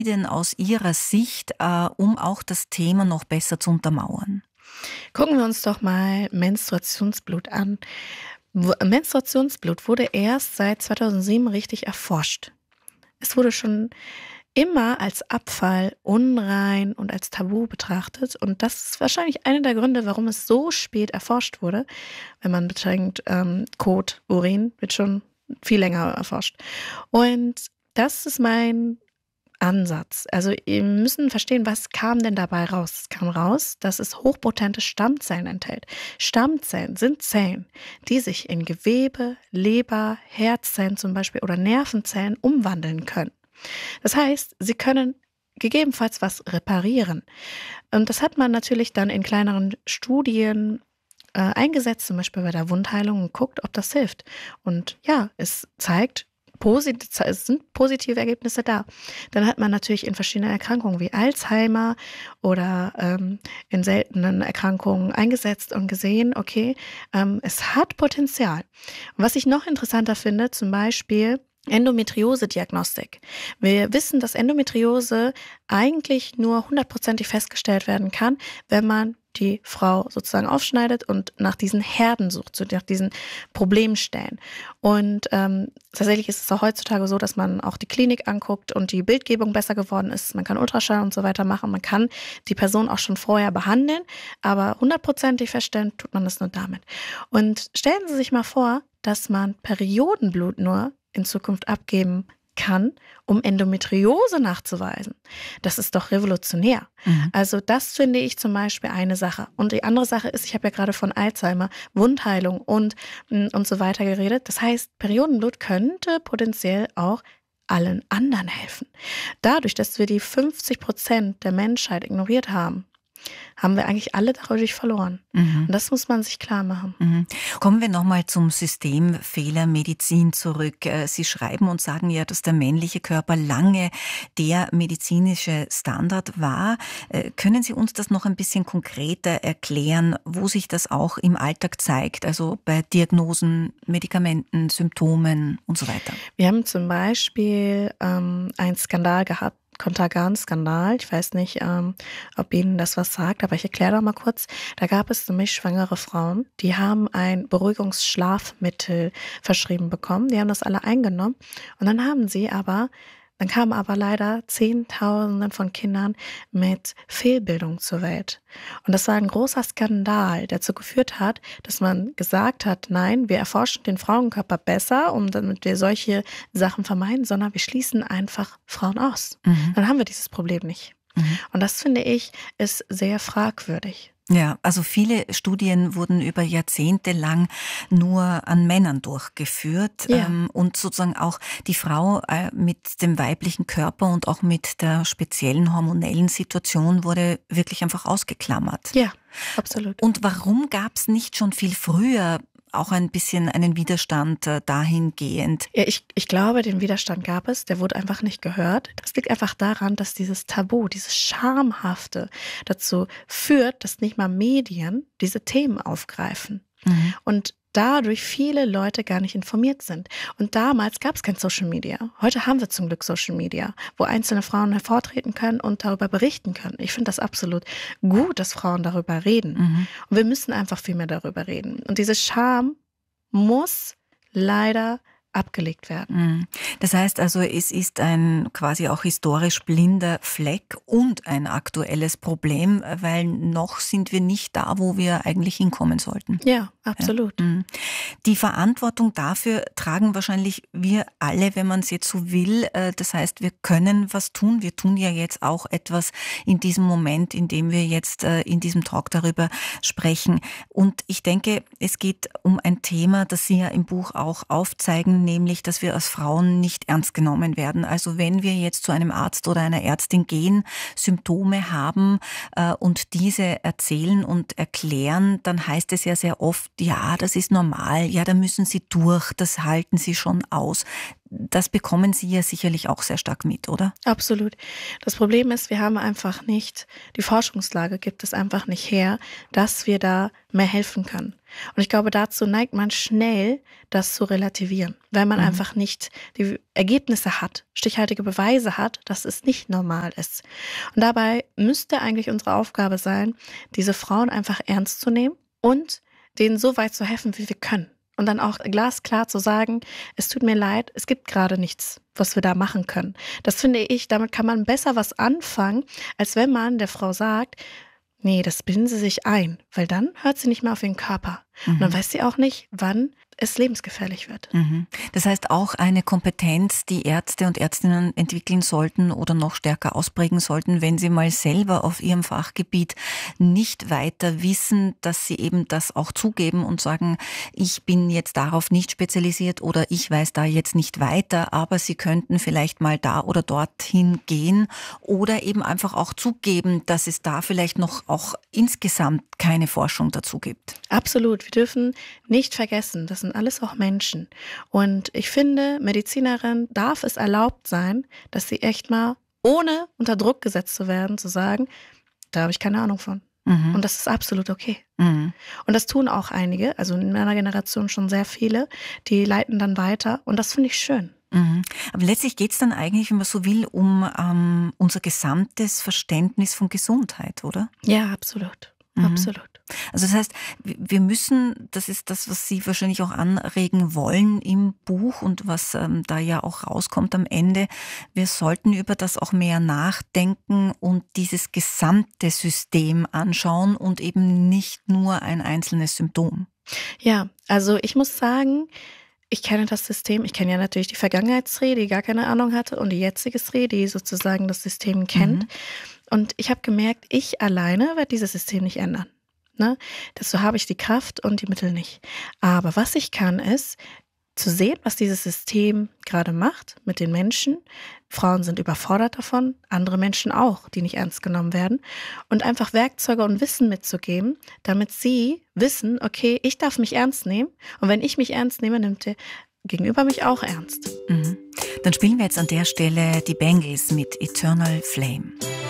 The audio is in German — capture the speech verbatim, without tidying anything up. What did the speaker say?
denn aus Ihrer Sicht, äh, um auch das Thema noch besser zu untermauern? Gucken wir uns doch mal Menstruationsblut an. W Menstruationsblut wurde erst seit zweitausendsieben richtig erforscht. Es wurde schon immer als Abfall, unrein und als Tabu betrachtet. Und das ist wahrscheinlich einer der Gründe, warum es so spät erforscht wurde. Wenn man bedenkt, ähm, Kot, Urin wird schon viel länger erforscht. Und das ist mein Ansatz. Also wir müssen verstehen, was kam denn dabei raus? Es kam raus, dass es hochpotente Stammzellen enthält. Stammzellen sind Zellen, die sich in Gewebe, Leber, Herzzellen zum Beispiel oder Nervenzellen umwandeln können. Das heißt, sie können gegebenenfalls was reparieren. Und das hat man natürlich dann in kleineren Studien äh, eingesetzt, zum Beispiel bei der Wundheilung, und guckt, ob das hilft. Und ja, es zeigt, Posit- es sind positive Ergebnisse da. Dann hat man natürlich in verschiedenen Erkrankungen wie Alzheimer oder ähm, in seltenen Erkrankungen eingesetzt und gesehen, okay, ähm, es hat Potenzial. Und was ich noch interessanter finde, zum Beispiel Endometriose-Diagnostik. Wir wissen, dass Endometriose eigentlich nur hundertprozentig festgestellt werden kann, wenn man die Frau sozusagen aufschneidet und nach diesen Herden sucht, so nach diesen Problemstellen. Und ähm, tatsächlich ist es auch heutzutage so, dass man auch die Klinik anguckt und die Bildgebung besser geworden ist. Man kann Ultraschall und so weiter machen. Man kann die Person auch schon vorher behandeln, aber hundertprozentig feststellen tut man das nur damit. Und stellen Sie sich mal vor, dass man Periodenblut nur in Zukunft abgeben kann, um Endometriose nachzuweisen. Das ist doch revolutionär. Mhm. Also das finde ich zum Beispiel eine Sache. Und die andere Sache ist, ich habe ja gerade von Alzheimer, Wundheilung und, und so weiter geredet. Das heißt, Periodenblut könnte potenziell auch allen anderen helfen. Dadurch, dass wir die fünfzig Prozent der Menschheit ignoriert haben, haben wir eigentlich alle dadurch verloren. Mhm. Und das muss man sich klar machen. Mhm. Kommen wir nochmal zum System Fehlermedizin zurück. Sie schreiben und sagen ja, dass der männliche Körper lange der medizinische Standard war. Können Sie uns das noch ein bisschen konkreter erklären, wo sich das auch im Alltag zeigt, also bei Diagnosen, Medikamenten, Symptomen und so weiter? Wir haben zum Beispiel ähm, einen Skandal gehabt, Contergan-Skandal. Ich weiß nicht, ähm, ob Ihnen das was sagt, aber ich erkläre doch mal kurz. Da gab es nämlich schwangere Frauen, die haben ein Beruhigungsschlafmittel verschrieben bekommen. Die haben das alle eingenommen und dann haben sie aber, dann kamen aber leider Zehntausenden von Kindern mit Fehlbildung zur Welt. Und das war ein großer Skandal, der dazu geführt hat, dass man gesagt hat, nein, wir erforschen den Frauenkörper besser, um damit wir solche Sachen vermeiden, sondern wir schließen einfach Frauen aus. Mhm. Dann haben wir dieses Problem nicht. Mhm. Und das, finde ich, ist sehr fragwürdig. Ja, also viele Studien wurden über Jahrzehnte lang nur an Männern durchgeführt, ja. ähm, und sozusagen auch die Frau äh, mit dem weiblichen Körper und auch mit der speziellen hormonellen Situation wurde wirklich einfach ausgeklammert. Ja, absolut. Und warum gab es nicht schon viel früher auch ein bisschen einen Widerstand äh, dahingehend? Ja, ich, ich glaube, den Widerstand gab es, der wurde einfach nicht gehört. Das liegt einfach daran, dass dieses Tabu, dieses Schamhafte dazu führt, dass nicht mal Medien diese Themen aufgreifen. Mhm. Und dadurch viele Leute gar nicht informiert sind. Und damals gab es kein Social Media. Heute haben wir zum Glück Social Media, wo einzelne Frauen hervortreten können und darüber berichten können. Ich finde das absolut gut, dass Frauen darüber reden. Mhm. Und wir müssen einfach viel mehr darüber reden. Und diese Scham muss leider abgelegt werden. Das heißt also, es ist ein quasi auch historisch blinder Fleck und ein aktuelles Problem, weil noch sind wir nicht da, wo wir eigentlich hinkommen sollten. Ja, absolut. Ja. Die Verantwortung dafür tragen wahrscheinlich wir alle, wenn man es jetzt so will. Das heißt, wir können was tun. Wir tun ja jetzt auch etwas in diesem Moment, in dem wir jetzt in diesem Talk darüber sprechen. Und ich denke, es geht um ein Thema, das Sie ja im Buch auch aufzeigen, nämlich, dass wir als Frauen nicht ernst genommen werden. Also wenn wir jetzt zu einem Arzt oder einer Ärztin gehen, Symptome haben äh, und diese erzählen und erklären, dann heißt es ja sehr oft, ja, das ist normal, ja, da müssen Sie durch, das halten Sie schon aus. das bekommen Sie ja sicherlich auch sehr stark mit, oder? Absolut. Das Problem ist, wir haben einfach nicht, die Forschungslage gibt es einfach nicht her, dass wir da mehr helfen können. Und ich glaube, dazu neigt man schnell, das zu relativieren, weil man mhm. einfach nicht die Ergebnisse hat, stichhaltige Beweise hat, dass es nicht normal ist. Und dabei müsste eigentlich unsere Aufgabe sein, diese Frauen einfach ernst zu nehmen und denen so weit zu helfen, wie wir können. Und dann auch glasklar zu sagen, es tut mir leid, es gibt gerade nichts, was wir da machen können. Das finde ich, damit kann man besser was anfangen, als wenn man der Frau sagt, nee, das bilden Sie sich ein, weil dann hört sie nicht mehr auf ihren Körper. Mhm. Und dann weiß sie auch nicht, wann es lebensgefährlich wird. Mhm. Das heißt auch eine Kompetenz, die Ärzte und Ärztinnen entwickeln sollten oder noch stärker ausprägen sollten, wenn sie mal selber auf ihrem Fachgebiet nicht weiter wissen, dass sie eben das auch zugeben und sagen, ich bin jetzt darauf nicht spezialisiert oder ich weiß da jetzt nicht weiter, aber sie könnten vielleicht mal da oder dorthin gehen oder eben einfach auch zugeben, dass es da vielleicht noch auch insgesamt keine Forschung dazu gibt. Absolut. Wir dürfen nicht vergessen, das sind alles auch Menschen. Und ich finde, Medizinerin darf es erlaubt sein, dass sie echt mal, ohne unter Druck gesetzt zu werden, zu sagen, da habe ich keine Ahnung von. Mhm. Und das ist absolut okay. Mhm. Und das tun auch einige, also in meiner Generation schon sehr viele, die leiten dann weiter und das finde ich schön. Mhm. Aber letztlich geht es dann eigentlich, wenn man so will, um ähm, unser gesamtes Verständnis von Gesundheit, oder? Ja, absolut. Mhm. Absolut. Also das heißt, wir müssen, das ist das, was Sie wahrscheinlich auch anregen wollen im Buch und was ähm, da ja auch rauskommt am Ende, wir sollten über das auch mehr nachdenken und dieses gesamte System anschauen und eben nicht nur ein einzelnes Symptom. Ja, also ich muss sagen, ich kenne das System, ich kenne ja natürlich die Vergangenheitsrede, die gar keine Ahnung hatte und die jetzige Rede, die sozusagen das System kennt. Mhm. Und ich habe gemerkt, ich alleine werde dieses System nicht ändern. Ne? Dazu habe ich die Kraft und die Mittel nicht. Aber was ich kann, ist zu sehen, was dieses System gerade macht mit den Menschen. Frauen sind überfordert davon, andere Menschen auch, die nicht ernst genommen werden. Und einfach Werkzeuge und Wissen mitzugeben, damit sie wissen, okay, ich darf mich ernst nehmen. Und wenn ich mich ernst nehme, nimmt der Gegenüber mich auch ernst. Mhm. Dann spielen wir jetzt an der Stelle die Bangles mit Eternal Flame.